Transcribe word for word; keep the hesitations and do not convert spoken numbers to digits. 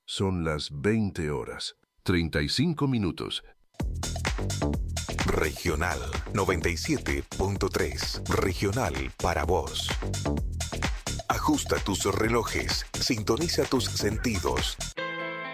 Son las veinte horas, treinta y cinco minutos. Regional noventa y siete punto tres. Regional para vos. Ajusta tus relojes, sintoniza tus sentidos,